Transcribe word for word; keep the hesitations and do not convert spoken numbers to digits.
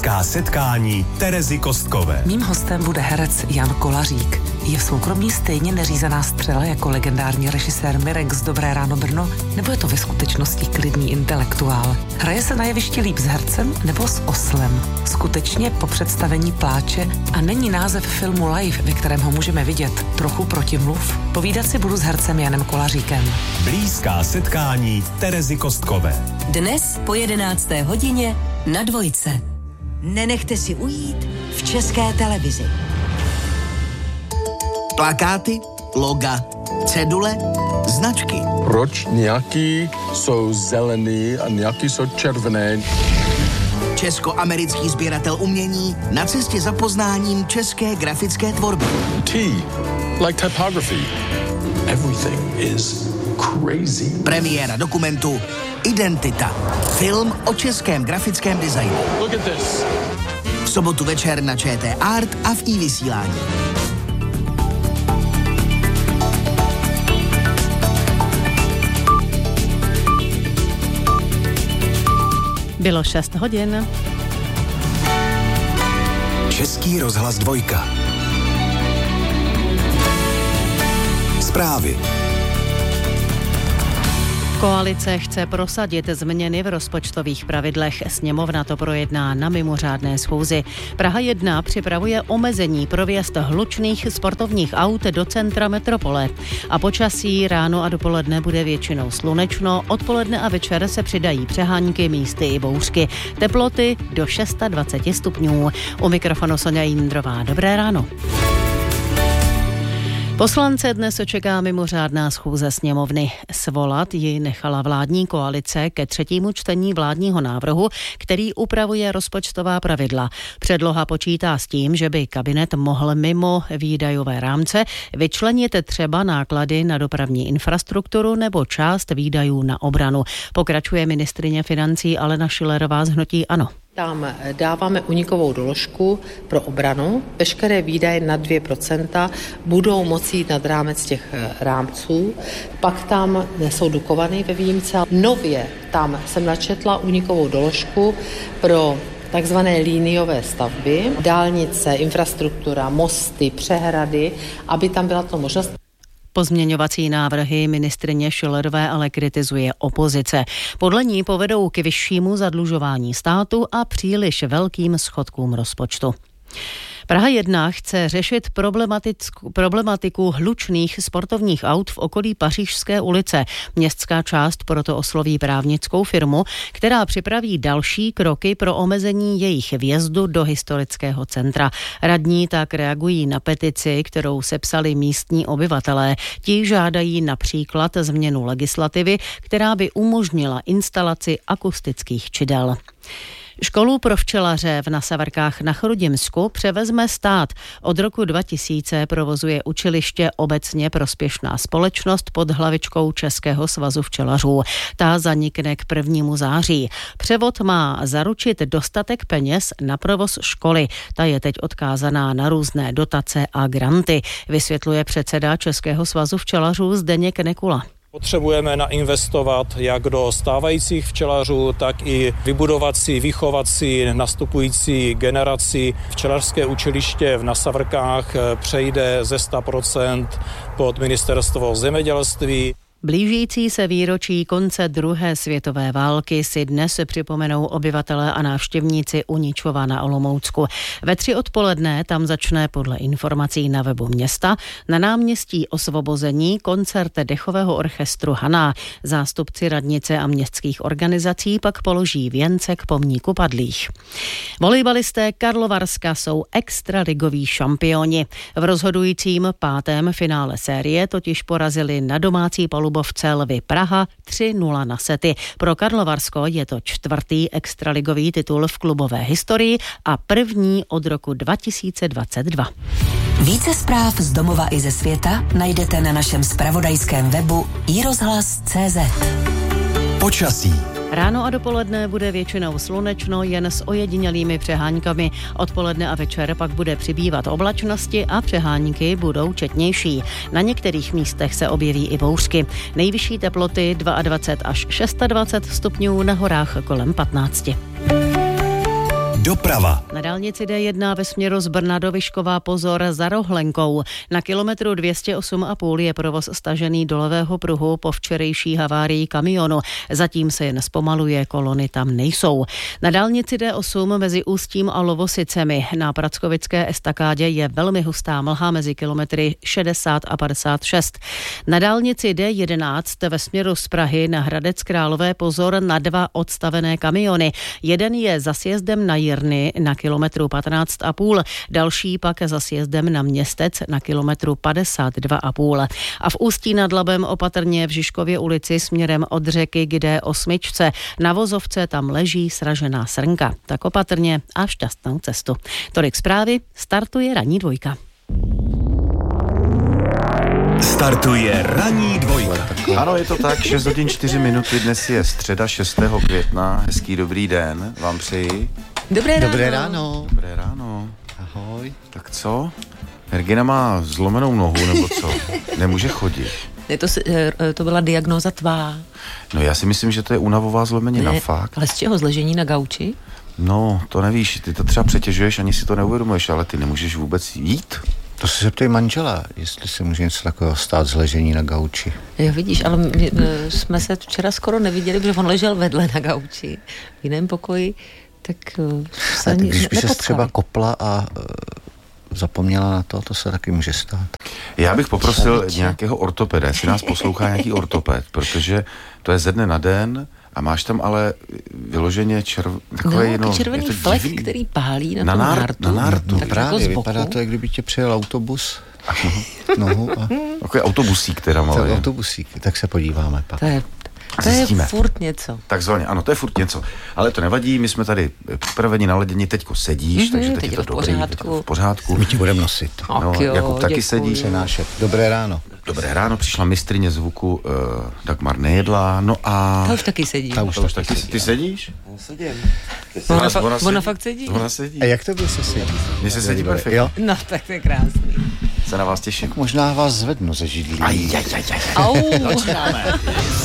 Blízká setkání Terezy Kostkové. Mým hostem bude herec Jan Kolařík. Je v soukromí stejně neřízená střela jako legendární režisér Mirek z Dobré ráno Brno, nebo je to ve skutečnosti klidný intelektuál? Hraje se na jevišti líp s hercem nebo s oslem? Skutečně po představení pláče a není název filmu Live, ve kterém ho můžeme vidět, trochu protimluv? Povídat si budu s hercem Janem Kolaříkem. Blízká setkání Terezy Kostkové. Dnes po jedenácté hodině na Dvojce. Nenechte si ujít v České televizi. Plakáty, loga, cedule, značky. Proč nějaký jsou zelený a nějaký jsou červené? Česko-americký sběratel umění na cestě za poznáním české grafické tvorby. T, like typography. Everything is crazy. Premiéra dokumentu Identita. Film o českém grafickém designu. Look at this. V sobotu večer na Č T Art a v iVysílání. Bylo šest hodin. Český rozhlas dvojka. Zprávy. Koalice chce prosadit změny v rozpočtových pravidlech. Sněmovna to projedná na mimořádné schůzi. Praha jedna připravuje omezení pro vjezd hlučných sportovních aut do centra metropole. A počasí ráno a dopoledne bude většinou slunečno, odpoledne a večer se přidají přehánky, místy i bouřky. Teploty do dvacet šest stupňů. U mikrofonu Sonja Jindrová. Dobré ráno. Poslance dnes očeká mimořádná schůze sněmovny. Svolat ji nechala vládní koalice ke třetímu čtení vládního návrhu, který upravuje rozpočtová pravidla. Předloha počítá s tím, že by kabinet mohl mimo výdajové rámce vyčlenit třeba náklady na dopravní infrastrukturu nebo část výdajů na obranu. Pokračuje ministryně financí Alena Schillerová z hnutí ANO. Tam dáváme únikovou doložku pro obranu. Veškeré výdaje na dvě procenta budou moci jít nad rámec těch rámců. Pak tam jsou dukovaný ve výjimce. Nově tam jsem načetla únikovou doložku pro takzvané líniové stavby, dálnice, infrastruktura, mosty, přehrady, aby tam byla to možnost. Pozměňovací návrhy ministryně Schillerové ale kritizuje opozice. Podle ní povedou k vyššímu zadlužování státu a příliš velkým schodkům rozpočtu. Praha jedna chce řešit problematiku hlučných sportovních aut v okolí Pařížské ulice. Městská část proto osloví právnickou firmu, která připraví další kroky pro omezení jejich vjezdu do historického centra. Radní tak reagují na petici, kterou sepsali místní obyvatelé. Ti žádají například změnu legislativy, která by umožnila instalaci akustických čidel. Školu pro včelaře v Nasavarkách na Chrudimsku převezme stát. Od roku dva tisíce provozuje učiliště obecně prospěšná společnost pod hlavičkou Českého svazu včelařů. Ta zanikne k prvnímu září. Převod má zaručit dostatek peněz na provoz školy. Ta je teď odkázaná na různé dotace a granty, vysvětluje předseda Českého svazu včelařů Zdeněk Nekula. Potřebujeme nainvestovat jak do stávajících včelařů, tak i vybudovat si, vychovat si nastupující generaci. Včelařské učiliště v Nasavrkách přejde ze sto procent pod ministerstvo zemědělství. Blížící se výročí konce druhé světové války si dnes připomenou obyvatelé a návštěvníci Uničova na Olomoucku. Ve tři odpoledne tam začne podle informací na webu města na náměstí Osvobození koncert dechového orchestru Haná. Zástupci radnice a městských organizací pak položí věnce k pomníku padlých. Volejbalisté Karlovarska jsou extraligoví šampioni. V rozhodujícím pátém finále série totiž porazili na domácí palubu Lvovce Praha tři nula na sety. Pro Karlovarsko je to čtvrtý extraligový titul v klubové historii a první od roku dva tisíce dvacet dva. Více zpráv z domova i ze světa najdete na našem zpravodajském webu i rozhlas tečka cé zet. Počasí. Ráno a dopoledne bude většinou slunečno, jen s ojedinělými přehánkami. Odpoledne a večer pak bude přibývat oblačnosti a přehánky budou četnější. Na některých místech se objeví i bouřky. Nejvyšší teploty dvacet dva až dvacet šest stupňů, na horách kolem patnáct. Doprava. Na dálnici D jedna ve směru z Brna do Vyškova pozor za Rohlenkou. Na kilometru dvě stě osm a půl je provoz stažený do levého pruhu po včerejší havárii kamionu. Zatím se jen zpomaluje, kolony tam nejsou. Na dálnici D osm mezi Ústím a Lovosicemi na Prackovické estakádě je velmi hustá mlha mezi kilometry šedesát a padesát šest. Na dálnici D jedenáct ve směru z Prahy na Hradec Králové pozor na dva odstavené kamiony. Jeden je za sjezdem na Jirny na kilometru patnáct a půl, další pak za sjezdem na Městec na kilometru padesát dva a půl. A v Ústí nad Labem opatrně v Žižkově ulici směrem od řeky k D osm. Na vozovce tam leží sražená srnka. Tak opatrně a šťastnou cestu. Tolik zprávy, startuje ranní dvojka. Startuje ranní dvojka. Ano, je to tak, šest hodin čtyři minuty, dnes je středa šestého května, hezký dobrý den, vám přeji. Dobré ráno. Dobré ráno. Dobré ráno. Ahoj. Tak co? Regina má zlomenou nohu, nebo co? Nemůže chodit. Ne, to, to byla diagnóza tvá. No já si myslím, že to je únavová zlomenina, ne, fakt. Ale z čeho? Z ležení na gauči? No, to nevíš, ty to třeba přetěžuješ, ani si to neuvědomuješ, ale ty nemůžeš vůbec jít. To se zeptej manžela, jestli se může něco takového stát z ležení na gauči. Jo, vidíš, ale my, my jsme se včera skoro neviděli, protože on ležel vedle na gauči v jiném pokoji, tak se tak ani když by se nepotkali. třeba kopla a uh, zapomněla na to, to se taky může stát. Já bych poprosil Člověče. nějakého ortopeda, jestli nás poslouchá nějaký ortoped, protože to je ze dne na den a máš tam ale vyloženě červ... takový, no, no, červený je to flek, divný. který pálí na, Na tom nárt- nártu. na nártu. No Tak právě, jako z boku. vypadá to, jak kdyby tě přijel autobus nohu a Takový autobusík, teda to malý. je autobusík, tak se podíváme pak. To je, to je Zjistíme. furt něco. Takzvaně, ano, to je furt něco. Ale to nevadí, my jsme tady připraveni na ledění, teďko sedíš, Mhm, takže teď, teď je je to to v dobrý, teď pořádku. je to v pořádku. My ti budeme nosit. No, Ach jo, Jakub taky děkuji. sedí. Přenášet. Dobré ráno. Dobré ráno, přišla mistrině zvuku uh, Dagmar Nejedlá, no a... Ta už taky sedí. Ta už To už taky, ty sedíš? Ona, Ona- fa- ona ona sedí. fakt sedí. Ona sedí. A jak to by se sedí? Mně se sedí perfektně. Jo, No, tak to je krásný. Se na vás těším. možná vás zvednu ze židlí. Aj, aj, aj, aj. Au. Začínáme.